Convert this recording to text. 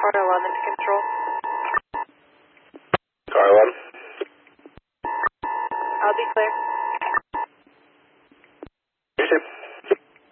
Car 11 to control. Car 11. I'll be clear.